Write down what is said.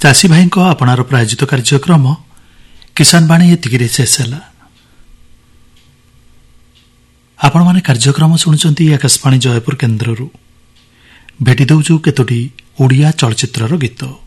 ଚାଷୀ ଭାଇଙ୍କ ଆପଣାର ପ୍ରାୟୋଜିତ କାର୍ଯ୍ୟକ୍ରମ କିଷାନ ବାଣୀ ଏତିକିରେ ଶେଷ ହେଲା। ଆପଣମାନେ କାର୍ଯ୍ୟକ୍ରମ ଶୁଣୁଛନ୍ତି ଆକାଶବାଣୀ ଜୟପୁର କେନ୍ଦ୍ରରୁ। ଭେଟି ଦେଉଛୁ କେତୋଟି ଓଡ଼ିଆ ଚଳଚ୍ଚିତ୍ରର ଗୀତ।